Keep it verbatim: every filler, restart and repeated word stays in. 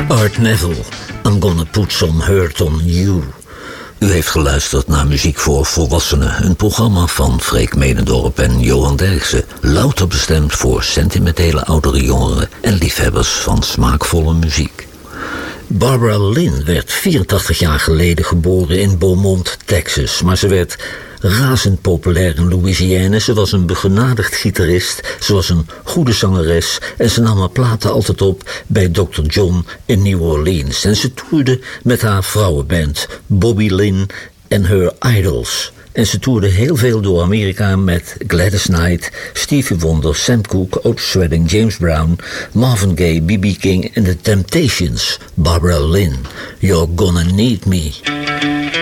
Art Neville, I'm gonna put some hurt on you. U heeft geluisterd naar Muziek voor Volwassenen, een programma van Freek Medendorp en Johan Derksen, louter bestemd voor sentimentele oudere jongeren en liefhebbers van smaakvolle muziek. Barbara Lynn werd vierentachtig jaar geleden geboren in Beaumont, Texas, maar ze werd razend populair in Louisiane. Ze was een begenadigd gitarist, ze was een goede zangeres en ze nam haar platen altijd op bij dokter John in New Orleans. En ze toerde met haar vrouwenband Bobby Lynn en Her Idols. En ze toerde heel veel door Amerika met Gladys Knight, Stevie Wonder, Sam Cooke, Otis Redding, James Brown, Marvin Gaye, B B King en The Temptations. Barbara Lynn, You're Gonna Need Me.